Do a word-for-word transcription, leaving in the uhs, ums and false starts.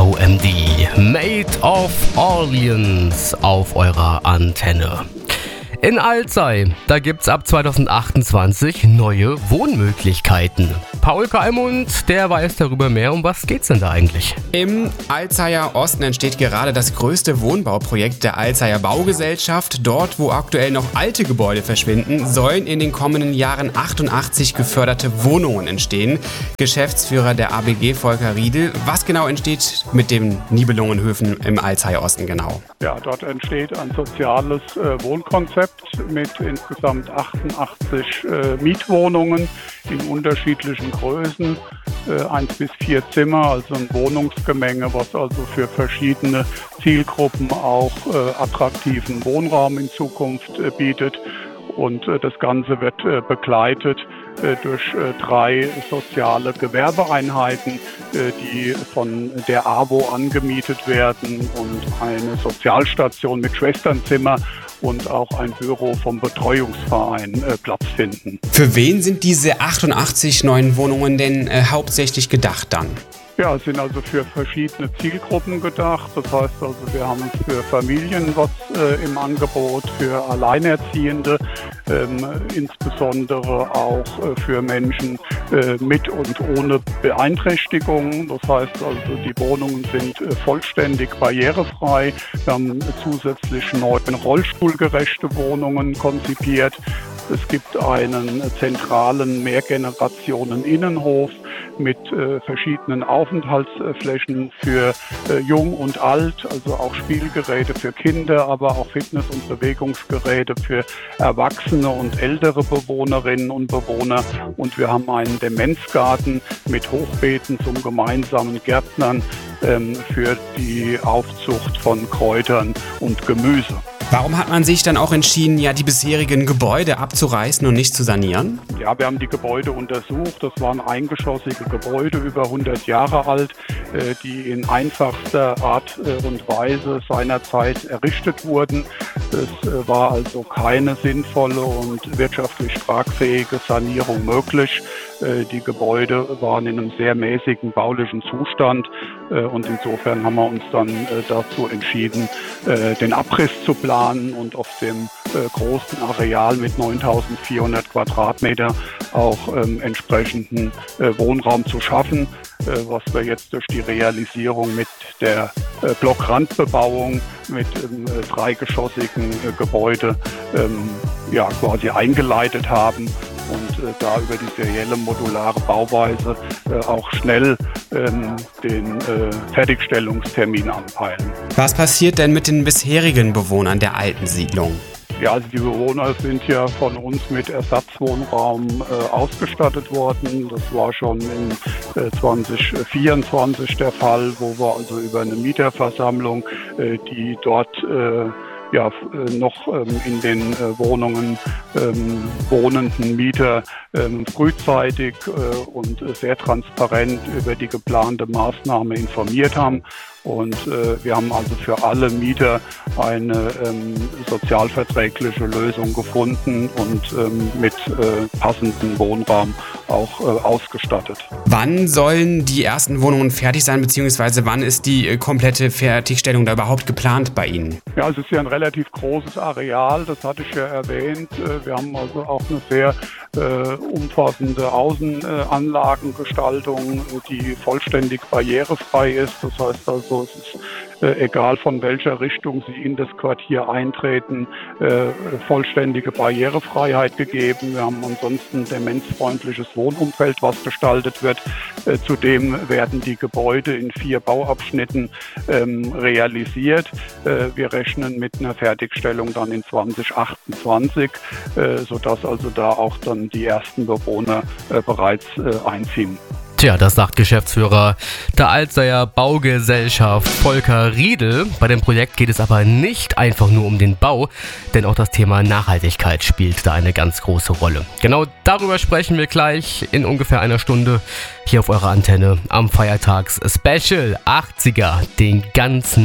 O M D, Made of Orleans auf eurer Antenne. In Alzey, da gibt's ab zwanzig achtundzwanzig neue Wohnmöglichkeiten. Paul Kalmund, der weiß darüber mehr. Um was geht's denn da eigentlich? Im Alzeyer Osten entsteht gerade das größte Wohnbauprojekt der Alzeyer Baugesellschaft. Dort, wo aktuell noch alte Gebäude verschwinden, sollen in den kommenden Jahren achtundachtzig geförderte Wohnungen entstehen. Geschäftsführer der A B G, Volker Riedel. Was genau entsteht mit den Nibelungenhöfen im Alzeyer Osten genau? Ja, dort entsteht ein soziales äh, Wohnkonzept mit insgesamt achtundachtzig äh, Mietwohnungen in unterschiedlichen Größen, äh, eins bis vier Zimmer, also ein Wohnungsgemenge, was also für verschiedene Zielgruppen auch äh, attraktiven Wohnraum in Zukunft äh, bietet. Und äh, das Ganze wird äh, begleitet äh, durch äh, drei soziale Gewerbeeinheiten, äh, die von der A W O angemietet werden, und eine Sozialstation mit Schwesternzimmer und auch ein Büro vom Betreuungsverein äh, Platz finden. Für wen sind diese achtundachtzig neuen Wohnungen denn äh, hauptsächlich gedacht dann? Ja, es sind also für verschiedene Zielgruppen gedacht. Das heißt also, wir haben für Familien was äh, im Angebot, für Alleinerziehende, ähm, insbesondere auch äh, für Menschen äh, mit und ohne Beeinträchtigungen. Das heißt also, die Wohnungen sind äh, vollständig barrierefrei. Wir haben zusätzlich neun rollstuhlgerechte Wohnungen konzipiert. Es gibt einen zentralen Mehrgenerationen-Innenhof mit äh, verschiedenen Aufenthaltsflächen für äh, Jung und Alt, also auch Spielgeräte für Kinder, aber auch Fitness- und Bewegungsgeräte für erwachsene und ältere Bewohnerinnen und Bewohner. Und wir haben einen Demenzgarten mit Hochbeeten zum gemeinsamen Gärtnern ähm, für die Aufzucht von Kräutern und Gemüse. Warum hat man sich dann auch entschieden, ja, die bisherigen Gebäude abzureißen und nicht zu sanieren? Ja, wir haben die Gebäude untersucht. Das waren eingeschossige Gebäude, über hundert Jahre alt, äh, die in einfachster Art äh, und Weise seinerzeit errichtet wurden. Es äh, war also keine sinnvolle und wirtschaftlich tragfähige Sanierung möglich. Äh, die Gebäude waren in einem sehr mäßigen baulichen Zustand. Äh, und insofern haben wir uns dann äh, dazu entschieden, äh, den Abriss zu planen und auf dem äh, großen Areal mit neuntausendvierhundert Quadratmeter auch ähm, entsprechenden äh, Wohnraum zu schaffen, äh, was wir jetzt durch die Realisierung mit der äh, Blockrandbebauung mit ähm, äh, dreigeschossigen äh, Gebäude ähm, ja, quasi eingeleitet haben. Und äh, da über die serielle modulare Bauweise äh, auch schnell ähm, den äh, Fertigstellungstermin anpeilen. Was passiert denn mit den bisherigen Bewohnern der alten Siedlung? Ja, also die Bewohner sind ja von uns mit Ersatzwohnraum äh, ausgestattet worden. Das war schon in äh, zwanzig vierundzwanzig der Fall, wo wir also über eine Mieterversammlung, äh, die dort äh, ja, noch ähm, in den äh, Wohnungen ähm, wohnenden Mieter ähm, frühzeitig äh, und äh, sehr transparent über die geplante Maßnahme informiert haben. Und äh, wir haben also für alle Mieter eine ähm, sozialverträgliche Lösung gefunden und ähm, mit äh, passendem Wohnraum auch äh, ausgestattet. Wann sollen die ersten Wohnungen fertig sein, beziehungsweise wann ist die äh, komplette Fertigstellung da überhaupt geplant bei Ihnen? Ja, es ist ja ein relativ großes Areal, das hatte ich ja erwähnt. Wir haben also auch eine sehr äh, umfassende Außenanlagengestaltung, die vollständig barrierefrei ist. Das heißt also, es ist äh, egal von welcher Richtung Sie in das Quartier eintreten, äh, vollständige Barrierefreiheit gegeben. Wir haben ansonsten demenzfreundliches Wohnumfeld, was gestaltet wird. Äh, zudem werden die Gebäude in vier Bauabschnitten ähm, realisiert. Äh, wir rechnen mit einer Fertigstellung dann in zwanzig achtundzwanzig, äh, sodass also da auch dann die ersten Bewohner äh, bereits äh, einziehen. Tja, das sagt Geschäftsführer der Alzeyer Baugesellschaft Volker Riedel. Bei dem Projekt geht es aber nicht einfach nur um den Bau, denn auch das Thema Nachhaltigkeit spielt da eine ganz große Rolle. Genau darüber sprechen wir gleich in ungefähr einer Stunde hier auf eurer Antenne am Feiertags-Special achtziger, den ganzen